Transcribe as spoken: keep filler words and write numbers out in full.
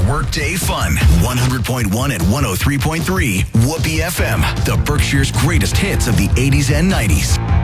workday fun. one hundred point one and one oh three point three Whoopee F M, the Berkshire's greatest hits of the eighties and nineties.